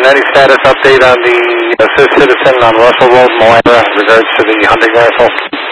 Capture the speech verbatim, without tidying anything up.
any status update on the assist citizen on Russell Road, Moana, in regards to the hunting rifle?